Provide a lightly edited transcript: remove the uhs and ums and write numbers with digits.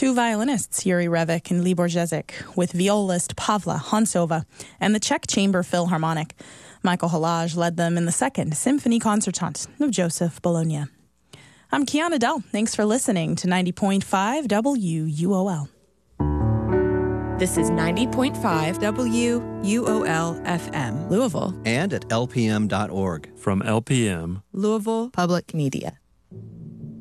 Two violinists, Yuri Revik and Libor Jezik, with violist Pavla Hansova and the Czech Chamber Philharmonic. Michael Halage led them in the second Symphony Concertant of Joseph Bologna. I'm Kiana Dell. Thanks for listening to 90.5 WUOL. This is 90.5 WUOL FM, Louisville. And at lpm.org. From LPM, Louisville Public Media.